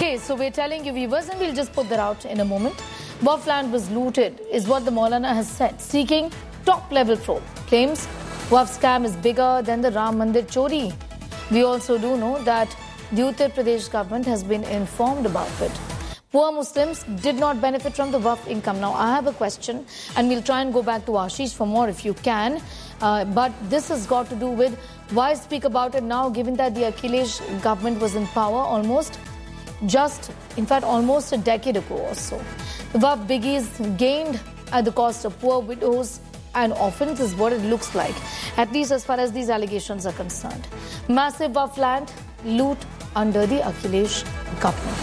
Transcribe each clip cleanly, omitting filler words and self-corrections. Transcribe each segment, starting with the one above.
Okay, so we're telling you viewers, and we'll just put that out in a moment. Waqf land was looted, is what the Maulana has said, seeking top-level probe. Claims Waqf scam is bigger than the Ram Mandir chori. We also do know that the Uttar Pradesh government has been informed about it. Poor Muslims did not benefit from the Waqf income. Now, I have a question, and we'll try and go back to Ashish for more if you can. But this has got to do with why speak about it now, given that the Akhilesh government was in power almost a decade ago or so. The Waqf biggies gained at the cost of poor widows and orphans is what it looks like, at least as far as these allegations are concerned. Massive Waqf land loot under the Akhilesh government.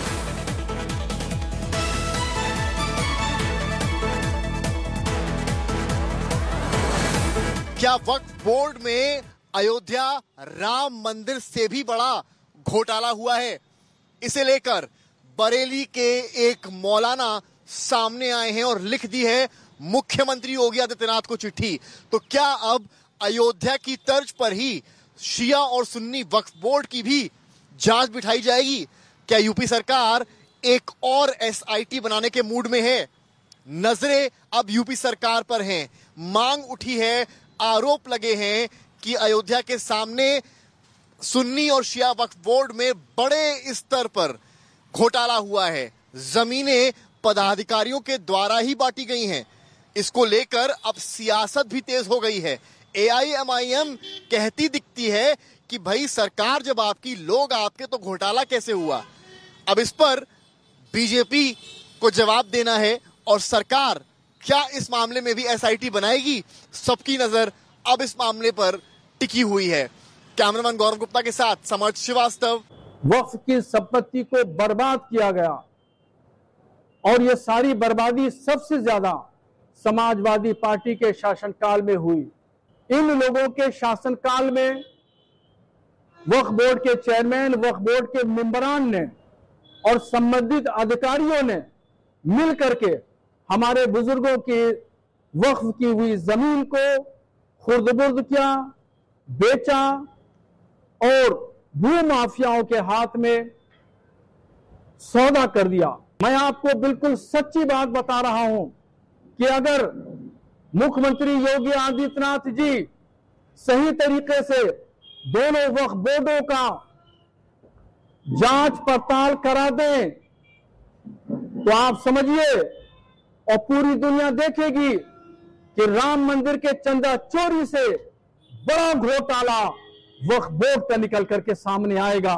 क्या वक्फ board में अयोध्या राम मंदिर से भी बड़ा घोटाला हुआ है? इसे लेकर बरेली के एक मौलाना सामने आए हैं और लिख दी है मुख्यमंत्री योगी आदित्यनाथ को चिट्ठी। तो क्या अब अयोध्या की तर्ज पर ही शिया और सुन्नी वक्फ बोर्ड की भी जांच बिठाई जाएगी? क्या यूपी सरकार एक और एसआईटी बनाने के मूड में है? नजरें अब यूपी सरकार पर हैं। मांग उठी है, आरोप लगे हैं कि अयोध्या के सामने सुन्नी और शिया वक्फ बोर्ड में बड़े स्तर पर घोटाला हुआ है। जमीनें पदाधिकारियों के द्वारा ही बांटी गई हैं। इसको लेकर अब सियासत भी तेज हो गई है। एआईएमआईएम कहती दिखती है कि भाई सरकार जब आपकी, लोग आपके, तो घोटाला कैसे हुआ? अब इस पर बीजेपी को जवाब देना है और सरकार क्या इस मामले में भी एसआईटी बनाएगी? सबकी नजर अब इस मामले पर टिकी हुई है। कैमरामैन गौरव गुप्ता के साथ समर्थ श्रीवास्तव। वक्फ की संपत्ति को बर्बाद किया गया और ये सारी बर्बादी सबसे ज्यादा समाजवादी पार्टी के शासनकाल में हुई। इन लोगों के शासनकाल में वक्फ बोर्ड के चेयरमैन, वक्फ बोर्ड के मेंबरान ने और संबंधित अधिकारियों ने मिल करके हमारे बुजुर्गों की वक्फ की हुई जमीन को खुर्द-बुर्द किया, बेचा और भू माफियाओं के हाथ में सौदा कर दिया। मैं आपको बिल्कुल सच्ची बात बता रहा हूं कि अगर मुख्यमंत्री योगी आदित्यनाथ जी सही तरीके से दोनों वक्फ बोर्डों का जांच पड़ताल करा दें तो आप समझिए और पूरी दुनिया देखेगी कि राम मंदिर के चंदा चोरी से बड़ा घोटाला वक्फ बोर्ड का निकल करके सामने आएगा।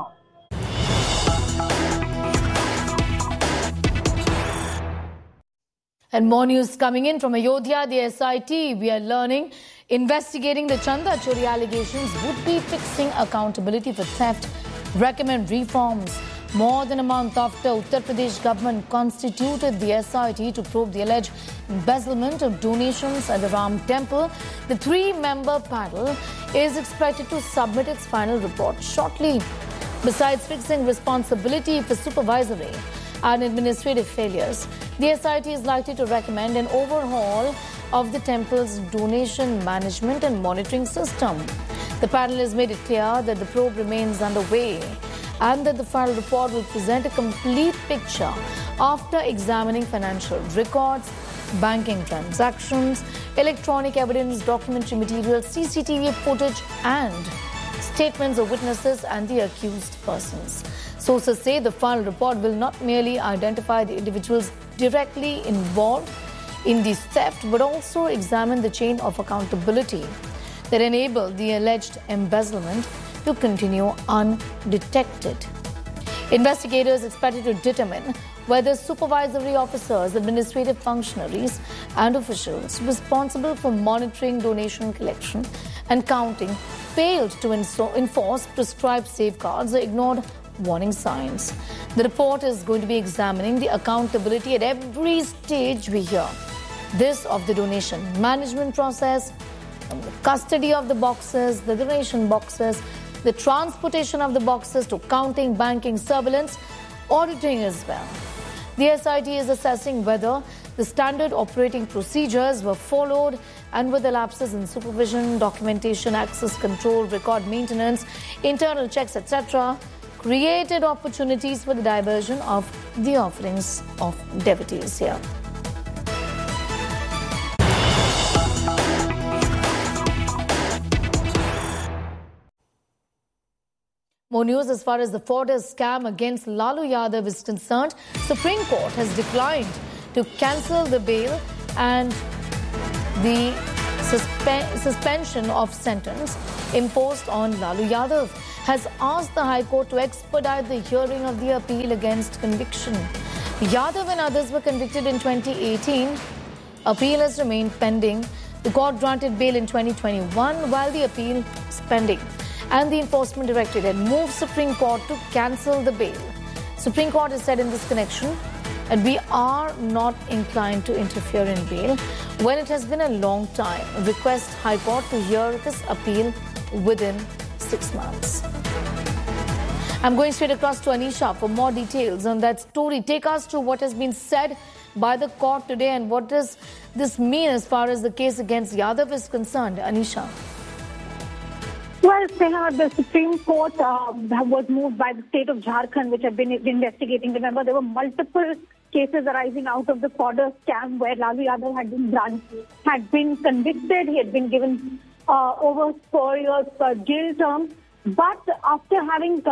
And more news coming in from Ayodhya. The SIT, we are learning, investigating the Chanda Chori allegations would be fixing accountability for theft, recommend reforms. More than a month after Uttar Pradesh government constituted the SIT to probe the alleged embezzlement of donations at the Ram Temple, the three-member panel is expected to submit its final report shortly. Besides fixing responsibility for supervisory and administrative failures, the SIT is likely to recommend an overhaul of the temple's donation management and monitoring system. The panel has made it clear that the probe remains underway and that the final report will present a complete picture after examining financial records, banking transactions, electronic evidence, documentary material, CCTV footage and statements of witnesses and the accused persons. Sources say the final report will not merely identify the individuals directly involved in the theft, but also examine the chain of accountability that enabled the alleged embezzlement to continue undetected. Investigators expected to determine whether supervisory officers, administrative functionaries and officials responsible for monitoring donation collection and counting failed to enforce prescribed safeguards or ignored warning signs. The report is going to be examining the accountability at every stage we hear this of the donation management process, from the custody of the boxes, the donation boxes, the transportation of the boxes to counting, banking, surveillance, auditing as well. The SIT is assessing whether the standard operating procedures were followed and whether lapses in supervision, documentation, access control, record maintenance, internal checks, etc. created opportunities for the diversion of the offerings of devotees here. More news as far as the fodder scam against Lalu Yadav is concerned. Supreme Court has declined to cancel the bail and the suspension of sentence imposed on Lalu Yadav, has asked the High Court to expedite the hearing of the appeal against conviction. Yadav and others were convicted in 2018. Appeal has remained pending. The court granted bail in 2021 while the appeal is pending. And the Enforcement Directorate had moved Supreme Court to cancel the bail. Supreme Court has said in this connection that we are not inclined to interfere in bail when it has been a long time. Request High Court to hear this appeal within 6 months. I'm going straight across to Anisha for more details on that story. Take us to what has been said by the court today and what does this mean as far as the case against Yadav is concerned. Anisha. Well, Sneha, the Supreme Court was moved by the state of Jharkhand, which had been investigating. Remember, there were multiple cases arising out of the fodder scam where Lalu Yadav had been convicted. He had been given over 4 years jail term. But after having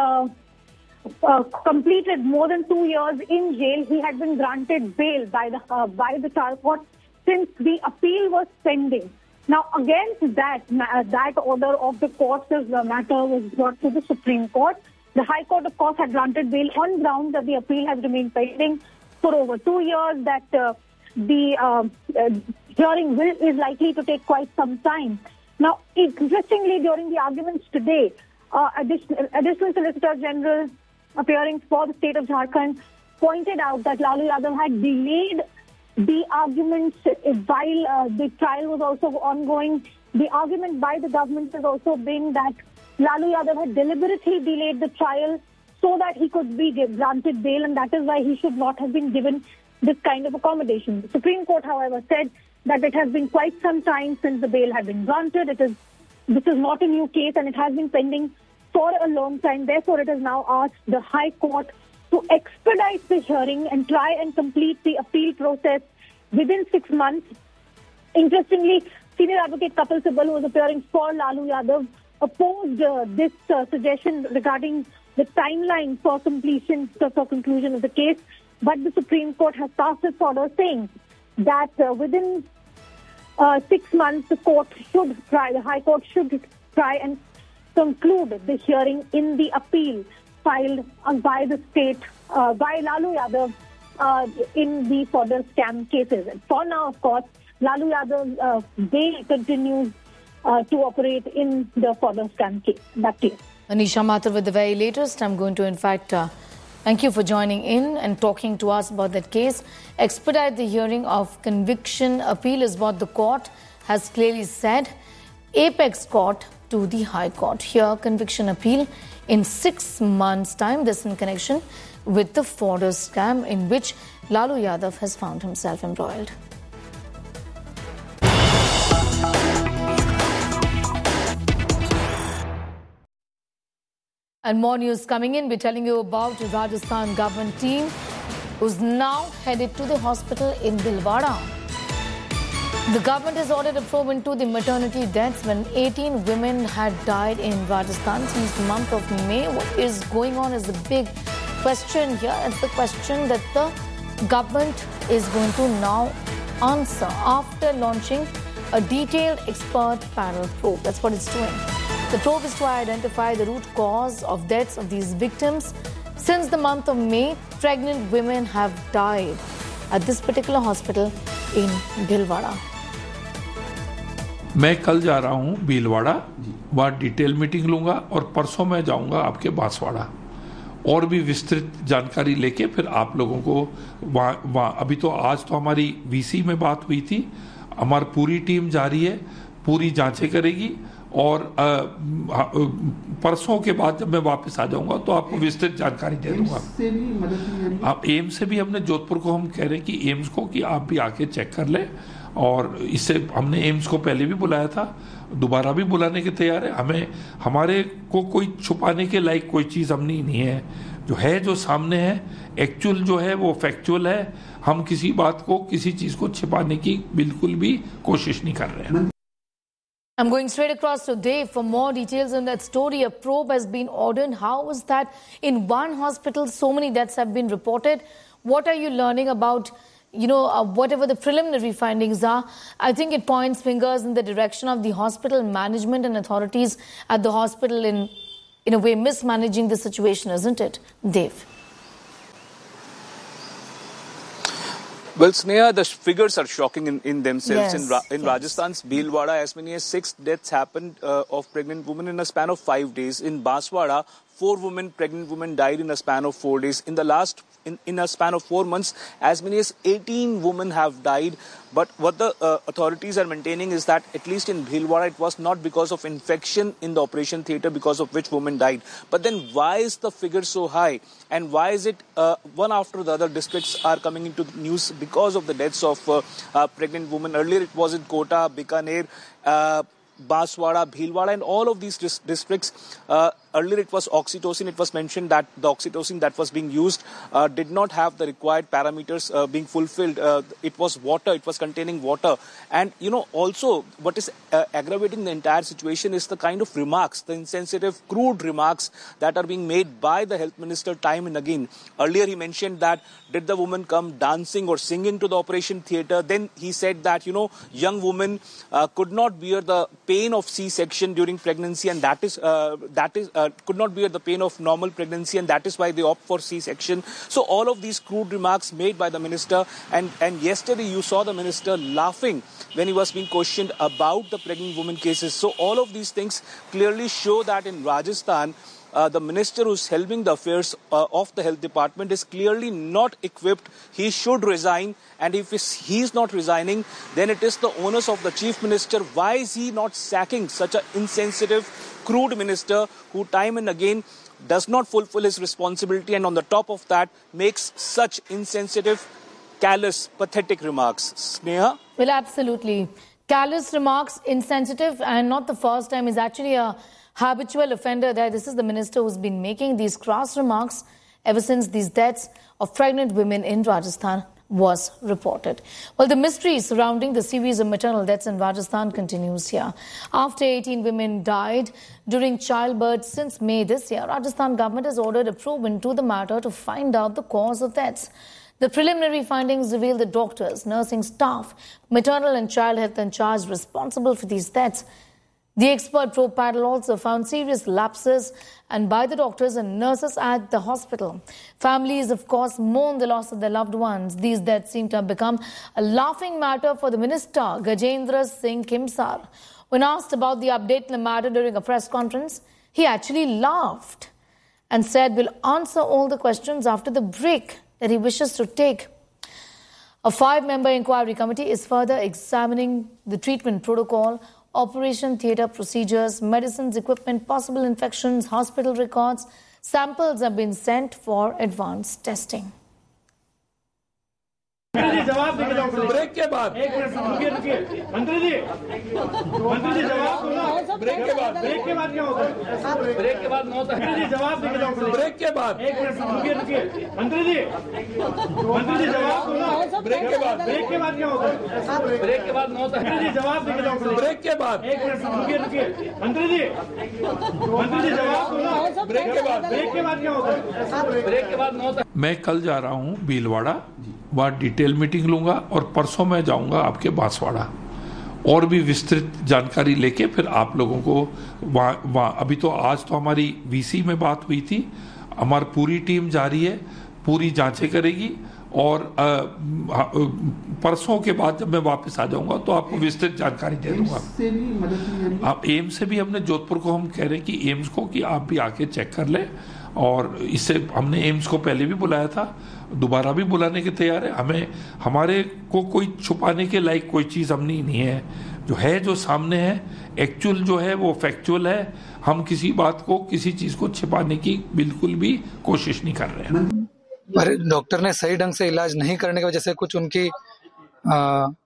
completed more than 2 years in jail, he had been granted bail by the trial court since the appeal was pending. Now, against that order of the court, the matter was brought to the Supreme Court. The High Court, of course, had granted bail on grounds that the appeal has remained pending for over 2 years, that the hearing is likely to take quite some time. Now, interestingly, during the arguments today, Additional Solicitor General appearing for the state of Jharkhand pointed out that Lalu Yadav had delayed the arguments while the trial was also ongoing. The argument by the government has also been that Lalu Yadav had deliberately delayed the trial so that he could be granted bail, and that is why he should not have been given this kind of accommodation. The Supreme Court, however, said that it has been quite some time since the bail had been granted. This is not a new case and it has been pending for a long time. Therefore, it has now asked the High Court to expedite the hearing and try and complete the appeal process within 6 months. Interestingly, Senior Advocate Kapil Sibal, who was appearing for Lalu Yadav, opposed this suggestion regarding the timeline for conclusion of the case. But the Supreme Court has passed its order saying that within 6 months, the High Court should try and conclude the hearing in the appeal filed by the state, by Lalu Yadav in the fodder scam cases. And for now, of course, Lalu Yadav bail continues to operate in the fodder scam case. Back to you. Anisha Mathur with the very latest. I'm going to, in fact, thank you for joining in and talking to us about that case. Expedite the hearing of conviction appeal is what the court has clearly said. Apex Court to the High Court. Here, conviction appeal in 6 months' time. This in connection with the fodder scam in which Lalu Yadav has found himself embroiled. And more news coming in. We're telling you about the Rajasthan government team who's now headed to the hospital in Bhilwara. The government has ordered a probe into the maternity deaths when 18 women had died in Rajasthan since the month of May. What is going on is the big question here. It's the question that the government is going to now answer after launching a detailed expert panel probe. That's what it's doing. The probe is to identify the root cause of deaths of these victims. Since the month of May, pregnant women have died at this particular hospital in Bhilwara. मैं कल जा रहा हूँ भीलवाड़ा, वहाँ detail meeting लूँगा और परसों मैं जाऊँगा आपके बांसवाड़ा और भी विस्तृत जानकारी लेके फिर आप लोगों को वहाँ अभी तो आज तो हमारी वीसी में बात हुई थी, हमारी पूरी टीम जा रही है, पूरी जांचें करेगी और परसों के बाद जब मैं वापस आ जाऊंगा तो आपको विस्तृत जानकारी दे दूंगा। आप एम्स से भी हमने जोधपुर को हम कह रहे हैं कि एम्स को कि आप भी आके चेक कर लें और इससे हमने एम्स को पहले भी बुलाया था, दोबारा भी बुलाने के तैयार है। हमारे को कोई छुपाने के लायक कोई चीज़ हमने नहीं है, जो सामने है एक्चुअल जो है वो फैक्चुअल है। हम किसी बात को, किसी चीज़ को छिपाने की बिल्कुल भी कोशिश नहीं कर रहे हैं। I'm going straight across to Dave for more details on that story. A probe has been ordered. How is that in one hospital so many deaths have been reported? What are you learning about, whatever the preliminary findings are? I think it points fingers in the direction of the hospital management and authorities at the hospital in a way mismanaging the situation, isn't it, Dave? Well, Sneha, the figures are shocking in themselves. Yes, In Rajasthan's Bhilwara, as many as 6 deaths happened of pregnant women in a span of 5 days. In Banswara, 4 pregnant women died in a span of 4 days. In a span of 4 months, as many as 18 women have died. But what the authorities are maintaining is that at least in Bhilwara, it was not because of infection in the operation theatre because of which women died. But then why is the figure so high? And why is it one after the other districts are coming into the news because of the deaths of pregnant women? Earlier it was in Kota, Bikaner, Banswara, Bhilwara, and all of these districts. Earlier it was oxytocin. It was mentioned that the oxytocin that was being used did not have the required parameters being fulfilled. It was water. It was containing water. And, also what is aggravating the entire situation is the kind of remarks, the insensitive, crude remarks that are being made by the health minister time and again. Earlier he mentioned that did the woman come dancing or singing to the operation theatre? Then he said that, young women could not bear the pain of C-section during pregnancy, and that is could not bear the pain of normal pregnancy, and that is why they opt for C-section. So all of these crude remarks made by the minister, and yesterday you saw the minister laughing when he was being questioned about the pregnant women cases. So all of these things clearly show that in Rajasthan, the minister who's helming the affairs of the health department is clearly not equipped. He should resign, and if he's not resigning, then it is the onus of the chief minister. Why is he not sacking such an insensitive, crude minister who time and again does not fulfill his responsibility, and on the top of that makes such insensitive, callous, pathetic remarks? Sneha? Well, absolutely. Callous remarks, insensitive, and not the first time. Is actually a habitual offender there. This is the minister who's been making these crass remarks ever since these deaths of pregnant women in Rajasthan was reported. Well, the mystery surrounding the series of maternal deaths in Rajasthan continues here. After 18 women died during childbirth since May this year, Rajasthan government has ordered a probe into the matter to find out the cause of deaths. The preliminary findings reveal the doctors, nursing staff, maternal and child health in charge responsible for these deaths. The expert probe panel also found serious lapses and by the doctors and nurses at the hospital. Families, of course, mourn the loss of their loved ones. These deaths seem to have become a laughing matter for the minister, Gajendra Singh Khemsar. When asked about the update in the matter during a press conference, he actually laughed and said, "We'll answer all the questions after the break that he wishes to take." A 5-member inquiry committee is further examining the treatment protocol, operation theatre procedures, medicines, equipment, possible infections, hospital records. Samples have been sent for advanced testing. Break के बाद एक minute रुकिए मंत्री जी जवाब दो। Break के बाद क्या होता है? ब्रेक के बाद होता है जी जवाब दीजिए। ब्रेक के बाद एक मिनट रुकिए मंत्री जी जवाब दो। ब्रेक के बाद क्या होता है? ब्रेक के बाद होता है जी जवाब दीजिए। ब्रेक के बाद एक मिनट रुकिए मंत्री जी जवाब दो। ब्रेक के बाद क्या होता है? ब्रेक के बाद होता है। मैं कल जा रहा हूँ भीलवाड़ा, वहाँ डिटेल मीटिंग लूँगा और परसों मैं जाऊँगा आपके बांसवाड़ा और भी विस्तृत जानकारी लेके फिर आप लोगों को वहाँ अभी तो आज तो हमारी वीसी में बात हुई थी, हमारी पूरी टीम जा रही है, पूरी जांचें करेगी और परसों के बाद जब मैं वापस आ जाऊंगा तो आपको विस्तृत जानकारी दे दूंगा। आप एम्स से भी हमने जोधपुर को हम कह रहे हैं कि एम्स को कि आप भी आके चेक कर लें और इससे हमने एम्स को पहले भी बुलाया था, दोबारा भी बुलाने के तैयार है। हमारे को कोई छुपाने के लायक कोई चीज़ हमने नहीं है, जो सामने है एक्चुअल जो है वो फैक्चुअल है। हम किसी बात को, किसी चीज़ को छिपाने की बिल्कुल भी कोशिश नहीं कर रहे हैं। पर डॉक्टर ने सही ढंग से इलाज नहीं करने की वजह से कुछ उनकी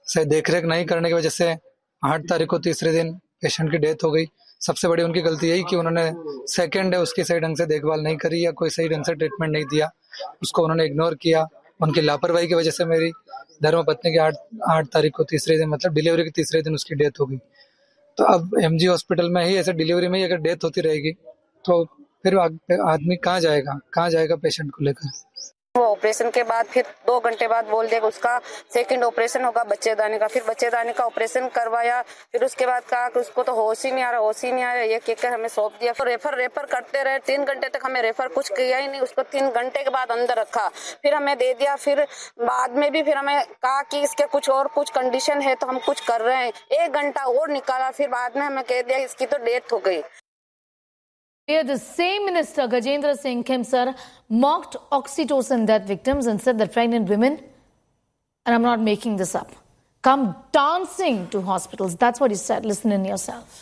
से देखरेख नहीं करने की वजह से 8 तारीख को तीसरे दिन पेशेंट की डेथ हो गई। सबसे बड़ी उनकी गलती यही कि उन्होंने सेकंड डे उसकी सही ढंग से देखभाल नहीं करी या कोई सही ढंग से ट्रीटमेंट नहीं दिया, उसको उन्होंने इग्नोर किया। उनकी लापरवाही की वजह से मेरी धर्मपत्नी की 8 तारीख को तीसरे दिन मतलब डिलीवरी के तीसरे दिन उसकी डेथ हो गई। तो अब MG हॉस्पिटल में ही ऐसे डिलीवरी में ही अगर डेथ होती रहेगी तो फिर आदमी कहाँ जाएगा पेशेंट को लेकर। वो ऑपरेशन के बाद फिर 2 घंटे बाद बोल देगा उसका सेकंड ऑपरेशन होगा बच्चेदानी का। फिर बच्चेदानी का ऑपरेशन करवाया, फिर उसके बाद कहा कि उसको तो होश ही नहीं आ रहा, ये कहकर हमें सौंप दिया। फिर रेफर करते रहे 3 घंटे तक, हमें रेफर कुछ किया ही नहीं। उसको 3 घंटे के बाद अंदर रखा, फिर हमें दे दिया। फिर बाद में भी फिर हमें कहा कि इसके कुछ कंडीशन है तो हम कुछ कर रहे हैं। 1 घंटा और निकाला, फिर बाद में हमें कह दिया इसकी तो डेथ हो गई। The same minister, Gajendra Singh Khemsar, mocked oxytocin death victims and said that pregnant women, and I'm not making this up, come dancing to hospitals. That's what he said. Listen in yourself.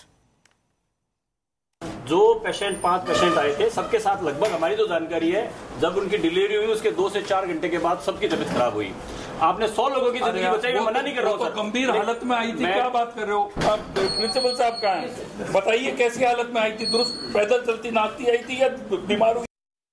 जो 5 patient आए थे, सबके साथ लगभग हमारी जो जानकारी है, जब उनकी डिलीवरी हुई उसके 2 से 4 घंटे के बाद सबकी तबीयत खराब हुई। आपने 100 लोगों की जिंदगी बचाई, मैं मना नहीं कर रहा हूँ। तो गंभीर हालत में आई थी, क्या बात कर रहे हो आप? प्रिंसिपल साहब कहाँ हैं? बताइए कैसी हालत में आई थी? दुरुस्त पैदल चलती नाचती आई थी या बीमार हुई?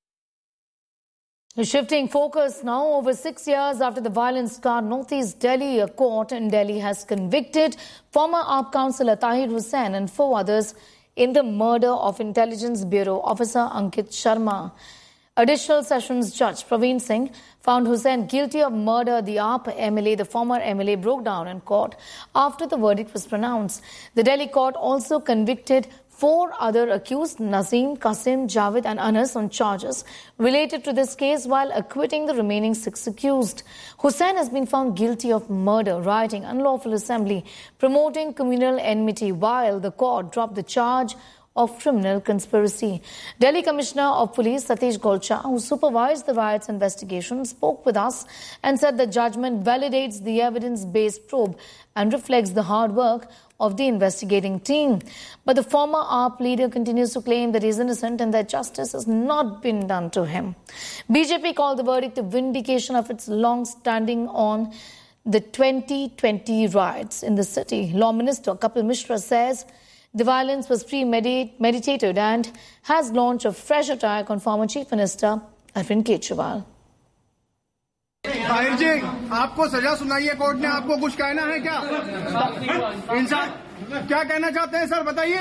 Shifting focus now, over 6 years after the violence scarred Northeast Delhi, a court in Delhi has convicted former AAP councillor Tahir Hussain and 4 others in the murder of Intelligence Bureau officer Ankit Sharma. Additional Sessions Judge Praveen Singh found Hussain guilty of murder. The AAP MLA, the former MLA, broke down in court after the verdict was pronounced. The Delhi court also convicted 4 other accused, Nazim, Qasim, Javed and Anas, on charges related to this case while acquitting the remaining 6 accused. Hussain has been found guilty of murder, rioting, unlawful assembly, promoting communal enmity, while the court dropped the charge of criminal conspiracy. Delhi Commissioner of Police Satish Golcha, who supervised the riots investigation, spoke with us and said the judgment validates the evidence-based probe and reflects the hard work of the investigating team. But the former AAP leader continues to claim that he is innocent and that justice has not been done to him. BJP called the verdict a vindication of its long-standing on the 2020 riots in the city. Law Minister Kapil Mishra says the violence was premeditated and has launched a fresh attack on former Chief Minister Arvind Kejriwal. Tahir जी, आपको सजा सुनाई है court ने, आपको कुछ कहना है क्या? इंसान क्या कहना चाहते हैं सर, बताइए।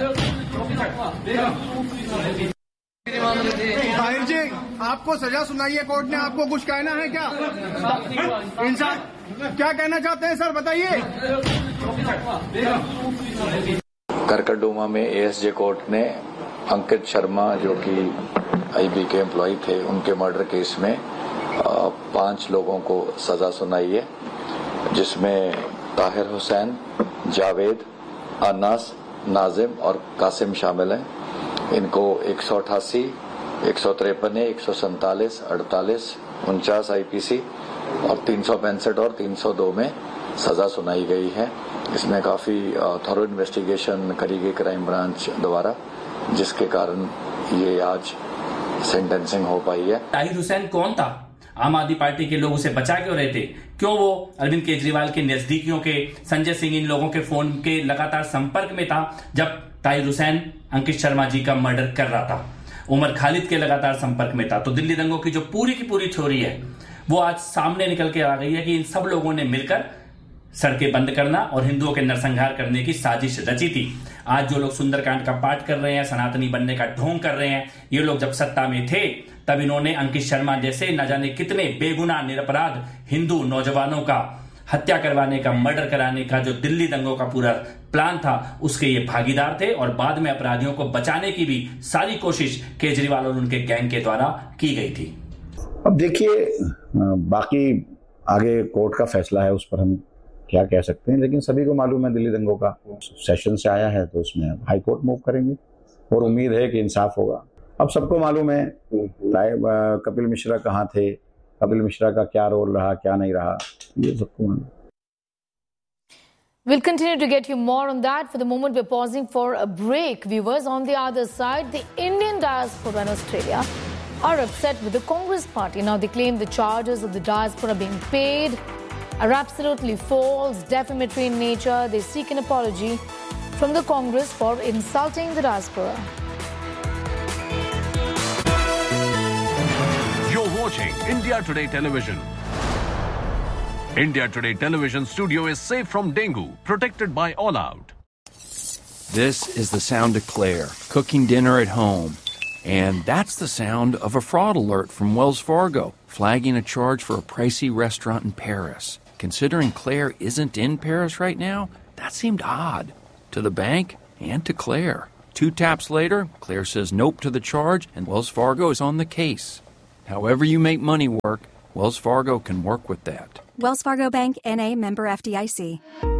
ताहिर जी, आपको सजा सुनाई है कोर्ट ने, आपको कुछ कहना है क्या? इंसान क्या कहना चाहते हैं सर, बताइए। करकरडूमा में ASJ कोर्ट ने अंकित शर्मा, जो कि IB के एम्प्लॉय थे, उनके मर्डर केस में 5 लोगों को सजा सुनाई है, जिसमें ताहिर हुसैन, जावेद, अनास, नाजिम और कासिम शामिल हैं। इनको 188, 153, 147, 48, 49 IPC और 365 और 302 में सजा सुनाई गई है। इसमें काफी थॉरो इन्वेस्टिगेशन करी गई क्राइम ब्रांच द्वारा, जिसके कारण ये आज सेंटेंसिंग हो पाई है। ताहिर हुसैन कौन था? आम आदमी पार्टी के लोग उसे बचा क्यों रहे थे? क्यों वो अरविंद केजरीवाल के नजदीकियों के, संजय सिंह, इन लोगों के फोन के लगातार संपर्क में था जब ताहिर हुसैन अंकित शर्मा जी का मर्डर कर रहा था? उमर खालिद के लगातार संपर्क में था। तो दिल्ली दंगों की जो पूरी की पूरी थ्योरी है वो आज सामने निकल के आ गई है कि इन सब लोगों ने मिलकर सड़कें बंद करना और हिंदुओं के नरसंहार करने की साजिश रची थी। आज जो लोग सुंदरकांड का पाठ कर रहे हैं, सनातनी बनने का ढोंग कर रहे हैं, ये लोग जब सत्ता में थे तब इन्होंने अंकित शर्मा जैसे न जाने कितने बेगुनाह निरपराध हिंदू नौजवानों का हत्या करवाने का, मर्डर कराने का जो दिल्ली दंगों का पूरा प्लान था, उसके ये भागीदार थे। और बाद में अपराधियों को बचाने की भी सारी कोशिश केजरीवाल और उनके गैंग के द्वारा की गई थी। अब देखिए, बाकी आगे कोर्ट का फैसला है, उस पर हम क्या कह सकते हैं, लेकिन सभी को मालूम है दिल्ली दंगों का सेशन से आया है, तो उसमें हाई कोर्ट मूव करेंगे और उम्मीद है कि इंसाफ होगा। अब सबको मालूम है कपिल मिश्रा कहाँ थे, कपिल मिश्रा का क्या रोल रहा, क्या नहीं रहा, ये सबको मालूम। We'll continue to get you more on that. For the moment, we're pausing for a break. Viewers, on the other side, the Indian diaspora in Australia are upset with the Congress party. Now, they claim the charges of the diaspora being paid are absolutely false, defamatory in nature. They seek an apology from the Congress for insulting the diaspora. You're watching India Today Television. India Today Television studio is safe from dengue, protected by All Out. This is the sound of Claire, cooking dinner at home. And that's the sound of a fraud alert from Wells Fargo, flagging a charge for a pricey restaurant in Paris. Considering Claire isn't in Paris right now, that seemed odd to the bank and to Claire. 2 taps later, Claire says nope to the charge, and Wells Fargo is on the case. However you make money work, Wells Fargo can work with that. Wells Fargo Bank, N.A., member FDIC.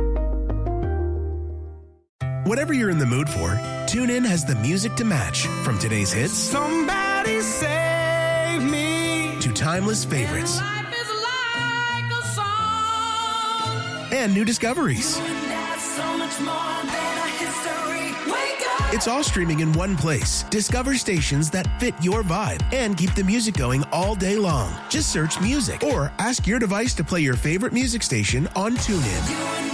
Whatever you're in the mood for, TuneIn has the music to match. From today's hits, Somebody Save Me, to timeless favorites. Life is like a song. And new discoveries. So much more than a history. Wake up. It's all streaming in one place. Discover stations that fit your vibe and keep the music going all day long. Just search music or ask your device to play your favorite music station on TuneIn.